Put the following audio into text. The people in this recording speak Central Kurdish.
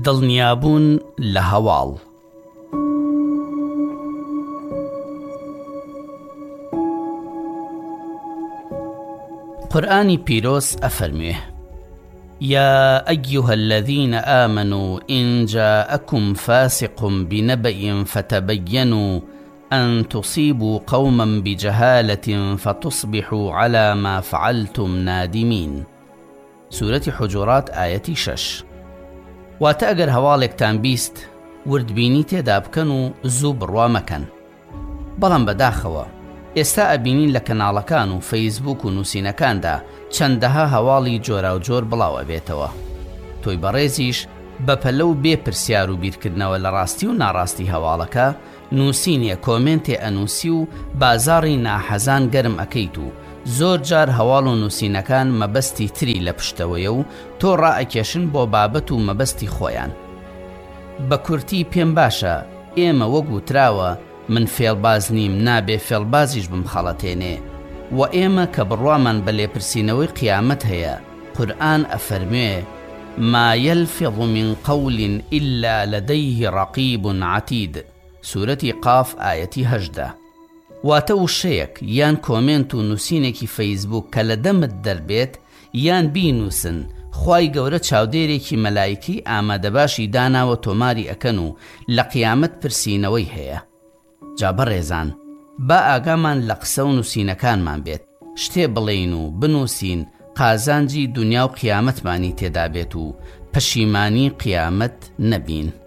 دڵنیابوون لە هەواڵ. قورآنی پیرۆز ئەفەرمێ: يا أيها الذين آمنوا إن جاءكم فاسق بنبأ فتبينوا أن تصيبوا قوما بجهالة فتصبحوا على ما فعلتم نادمين. سورة حجرات آية 6. واتە ئەگەر هەواڵێکتان بیست وردبینی تێدا بکەن و زوو بڕوا مەکەن. بەڵام بەداخەوە ئێستا ئەبینین لە کەناڵەکان و فەیسبوک و نووسینەکاندا چەندەها هەواڵی جۆرا و جۆر بڵاو ئەبێتەوە. تۆی بەڕێزیش بەپەلە و بێ پرسیار و بیرکردنەوە لە ڕاستی و ناڕاستی هەواڵەکە نووسینێ کۆمنتێ ئەنووسی و بازاڕی ناحەزان گەرم ئەکەیت و زۆر جار هەواڵ و نووسینەکان مەبەستی تری لە پشتەوەیە و تۆ ڕائەکێشن بۆ بابەت و مەبەستی خۆیان. بە کورتی پێم باشە ئێمە وەگوتراوە من فێڵباز نیم نابێ فێڵبازیش بمخەڵەتێنێ و ئێمە کە بڕوامان بە لێپرسینەوەی قیامەت هەیە. قورئان ئەفەرموێ: ما يلفظ من قول إلا لديه رقيب عتيد. سورەتی قاف ئایەتی 18. واتە وشەیەک یان کۆمنت و نووسینێکی فەیسبوک کە لە دەمت دەربێت یان بینووسن، خوای گەورە چاودێرێکی مەلایکی ئامادەباشی داناوە تۆماری ئەکەن و لە قیامەت پرسینەوەی هەیە. جا بەڕێزان، با ئاگامان لە قسە و نووسینەکانمان بێت، شتێ بڵێین و بنووسین قازانجی دنیا و قیامەتمانی تێدا بێت و پەشیمانی قیامەت نەبین.